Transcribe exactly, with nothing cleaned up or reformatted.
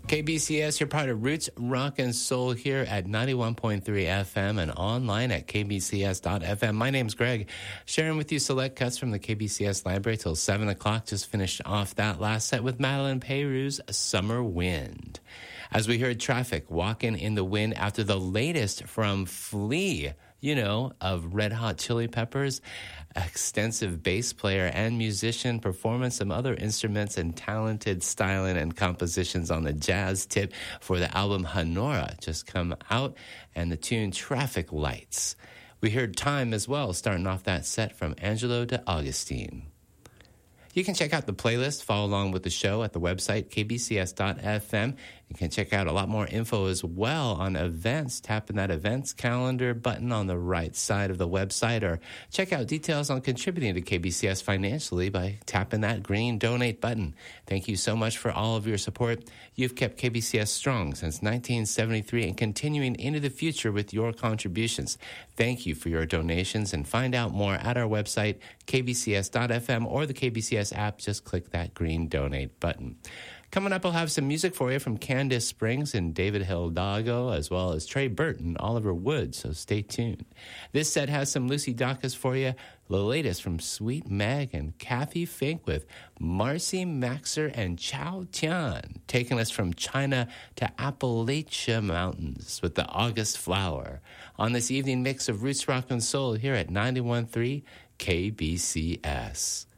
K B C S, you're part of Roots Rock and Soul here at ninety-one point three F M and online at k b c s dot f m. My name's Greg, sharing with you select cuts from the K B C S library till seven o'clock. Just finished off that last set with Madeline Peyrou's Summer Wind. As we heard Traffic, Walking in the Wind, after the latest from Flea, you know, of Red Hot Chili Peppers, extensive bass player and musician, performance some other instruments and talented styling and compositions on the jazz tip for the album Honora just come out, and the tune Traffic Lights. We heard Time as well, starting off that set from Angelo de Augustine. You can check out the playlist, follow along with the show at the website, k b c s dot f m. You can check out a lot more info as well on events. Tap in that events calendar button on the right side of the website, or check out details on contributing to K B C S financially by tapping that green donate button. Thank you so much for all of your support. You've kept K B C S strong since nineteen seventy-three and continuing into the future with your contributions. Thank you for your donations, and find out more at our website, k b c s dot f m, or the K B C S app. Just click that green donate button. Coming up, I'll have some music for you from Candice Springs and David Hidalgo, as well as Trey Burton and Oliver Wood, so stay tuned. This set has some Lucy Dacus for you, the latest from Sweet Meg and Kathy Fink with Marcy Maxer and Chow Tian, taking us from China to Appalachia Mountains with the August Flower on this evening mix of Roots Rock and Soul here at ninety-one point three K B C S.